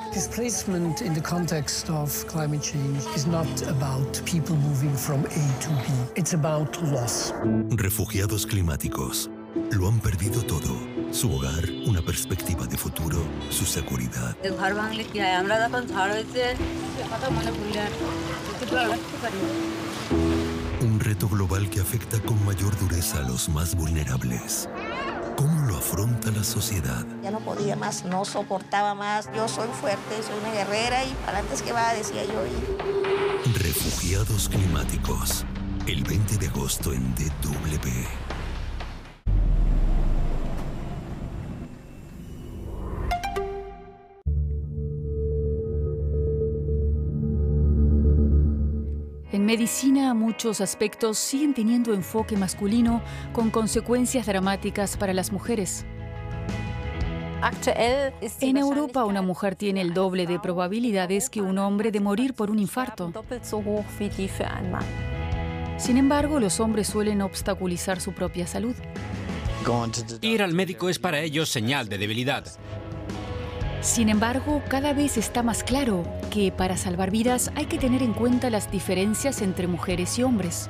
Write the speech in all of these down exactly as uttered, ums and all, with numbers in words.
Displacement in the context of climate change is not about people moving from A to B. It's about loss. Refugiados climáticos. Lo han perdido todo. Su hogar, una perspectiva de futuro, su seguridad. Un reto global que afecta con mayor dureza a los más vulnerables. ¿Cómo lo afronta la sociedad? Ya no podía más, no soportaba más. Yo soy fuerte, soy una guerrera y para antes que va, decía yo. Y... Refugiados climáticos. El veinte de agosto en D W. En medicina, muchos aspectos siguen teniendo enfoque masculino con consecuencias dramáticas para las mujeres. En Europa, una mujer tiene el doble de probabilidades que un hombre de morir por un infarto. Sin embargo, los hombres suelen obstaculizar su propia salud. Ir al médico es para ellos señal de debilidad. Sin embargo, cada vez está más claro que para salvar vidas hay que tener en cuenta las diferencias entre mujeres y hombres.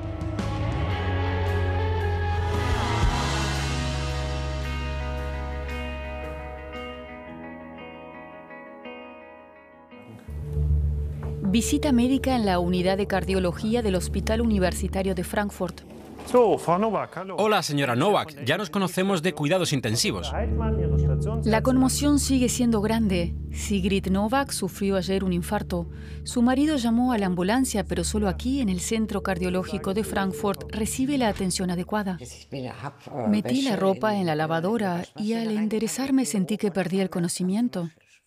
Visita médica en la unidad de cardiología del Hospital Universitario de Frankfurt. Hola, señora Novak. Ya nos conocemos de cuidados intensivos. La conmoción sigue siendo grande. Sigrid Novak sufrió ayer un infarto. Su marido llamó a la ambulancia, pero solo aquí, en el Centro Cardiológico de Frankfurt, recibe la atención adecuada. Metí la ropa en la lavadora y al enderezarme sentí que perdí el conocimiento.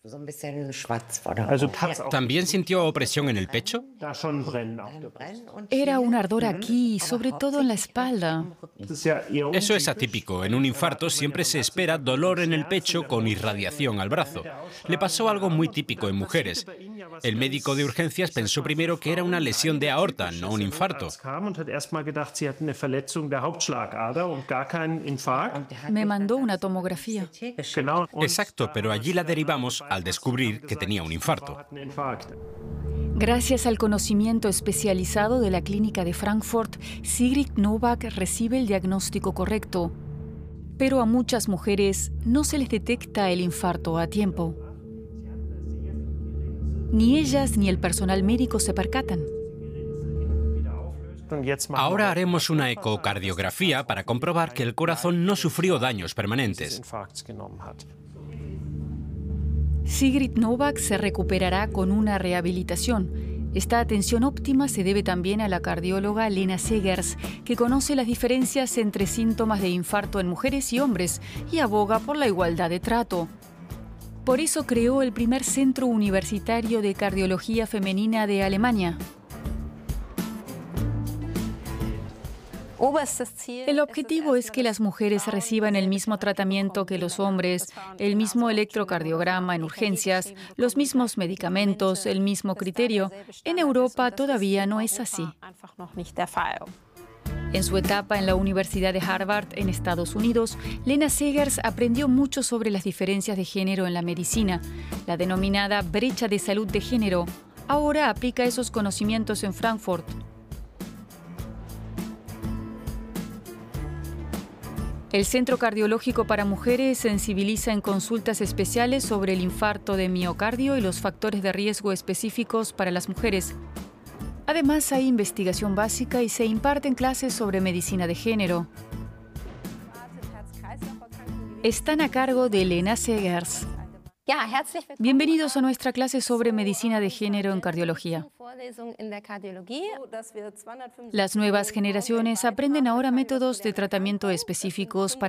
¿También sintió opresión en el pecho? Era un ardor aquí, sobre todo en la espalda. Eso es atípico. En un infarto siempre se espera dolor en el pecho con irradiación al brazo. Le pasó algo muy típico en mujeres. El médico de urgencias pensó primero que era una lesión de aorta, no un infarto. Me mandó una tomografía. Exacto, pero allí la derivamos al descubrir que tenía un infarto. Gracias al conocimiento especializado de la clínica de Frankfurt, Sigrid Novak recibe el diagnóstico correcto. Pero a muchas mujeres no se les detecta el infarto a tiempo. Ni ellas ni el personal médico se percatan. Ahora haremos una ecocardiografía para comprobar que el corazón no sufrió daños permanentes. Sigrid Novak se recuperará con una rehabilitación. Esta atención óptima se debe también a la cardióloga Lena Segers, que conoce las diferencias entre síntomas de infarto en mujeres y hombres y aboga por la igualdad de trato. Por eso creó el primer centro universitario de cardiología femenina de Alemania. El objetivo es que las mujeres reciban el mismo tratamiento que los hombres, el mismo electrocardiograma en urgencias, los mismos medicamentos, el mismo criterio. En Europa todavía no es así. En su etapa en la Universidad de Harvard, en Estados Unidos, Lena Segers aprendió mucho sobre las diferencias de género en la medicina, la denominada brecha de salud de género. Ahora aplica esos conocimientos en Frankfurt. El Centro Cardiológico para Mujeres sensibiliza en consultas especiales sobre el infarto de miocardio y los factores de riesgo específicos para las mujeres. Además, hay investigación básica y se imparten clases sobre medicina de género. Están a cargo de Lena Segers. Bienvenidos a nuestra clase sobre medicina de género en cardiología. Las nuevas generaciones aprenden ahora métodos de tratamiento específicos para